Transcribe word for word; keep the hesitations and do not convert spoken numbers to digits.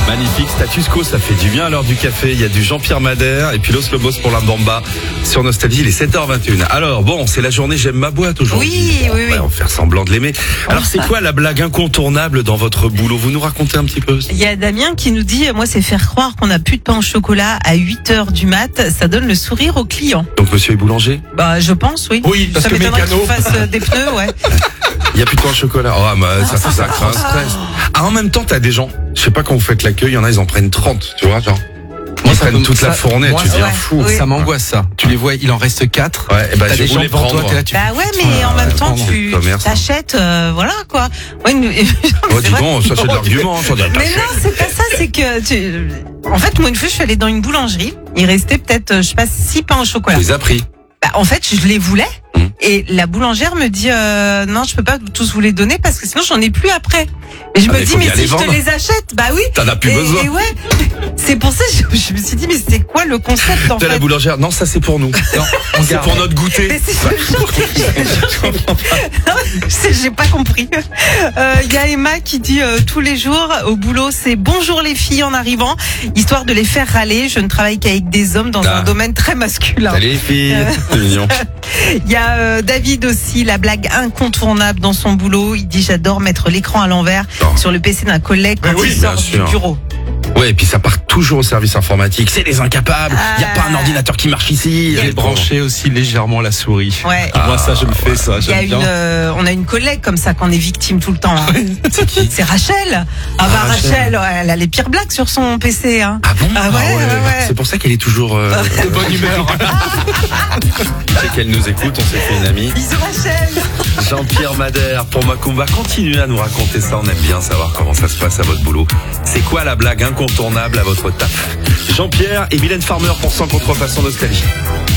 Magnifique, status quo, ça fait du bien à l'heure du café. Il y a du Jean-Pierre Madère et puis Los Lobos pour la Bamba sur Nostalgie, il est sept heures vingt et une. Alors bon, c'est la journée J'aime ma boîte aujourd'hui. Oui, oui, oui. On va faire semblant de l'aimer. Alors c'est quoi la blague incontournable dans votre boulot? Vous nous racontez un petit peu? Il y a Damien qui nous dit, moi c'est faire croire qu'on n'a plus de pain au chocolat à huit heures du mat, ça donne le sourire aux clients. Donc monsieur est boulanger? Bah je pense, oui. Oui, parce ça que m'étonnerait mécano. qu'il fasse euh, des pneus, ouais. Il y a plus de pain au chocolat. Oh, bah, ça, ça, ça crée un stress. Ah, en même temps, t'as des gens, je sais pas quand vous faites l'accueil, il y en a, ils en prennent trente, tu vois, genre. Ils Moi, ça prennent me- toute la ça- fournée, moi, tu ça- deviens ouais, fou. oui. Ça m'angoisse ça. Tu les vois, il en reste quatre. Ouais, et bah, T'as je des gens voulais devant toi, prendre. t'es là, tu Bah ouais, mais en même temps, tu commerce, hein. t'achètes, euh, voilà quoi. Ouais, une- Oh, c'est dis vrai. donc, ça c'est de l'argument, hein, sans dire Mais non, c'est pas ça, c'est que tu... En fait, moi une fois, je suis allée dans une boulangerie, il restait peut-être, euh, je sais pas, six pains au chocolat. les a pris. Bah, en fait, je les voulais. Mmh. Et la boulangère me dit euh, non, je peux pas tous vous les donner parce que sinon j'en ai plus après. Et je Ah, me mais dis faut mais bien si les je te vendre. les achète, bah oui. T'en as plus et, besoin. Et ouais, c'est pour ça que je, je me suis dit mais c'est quoi le concept en T'as la fait? boulangère? Non, ça c'est pour nous. Non, on c'est garde. pour notre goûter. Mais c'est je jure que- je jure que- C'est- j'ai pas compris. Euh, Il y a Emma qui dit euh, tous les jours au boulot c'est bonjour les filles en arrivant, histoire de les faire râler. Je ne travaille qu'avec des hommes dans Ah. un domaine très masculin. Salut les filles. Euh. C'est mignon. Il y a euh, David aussi, la blague incontournable dans son boulot. Il dit j'adore mettre l'écran à l'envers Oh. sur le P C d'un collègue quand Mais oui, il sort bien du sûr. bureau. Ouais, et puis ça part toujours au service informatique. C'est des incapables. Il y a pas un ordinateur qui marche ici. J'ai branché aussi légèrement la souris. Ouais. Moi, ça, je me fais ça. Il y a J'aime une, bien. euh, on a une collègue comme ça qu'on est victime tout le temps. hein. C'est qui? C'est Rachel. Ah bah Rachel, ouais, elle a les pires blagues sur son P C. Hein. Ah bon? Ah ouais, ouais, ouais. C'est pour ça qu'elle est toujours euh, De bonne humeur. c'est qu'elle nous écoute, on s'est fait une amie. Bisous Rachel. Jean-Pierre Madère pour Macumba. Continuez à nous raconter ça. On aime bien savoir comment ça se passe à votre boulot. C'est quoi la blague incontournable à votre taf? Jean-Pierre et Mylène Farmer pour cent contrefaçon Nostalgie.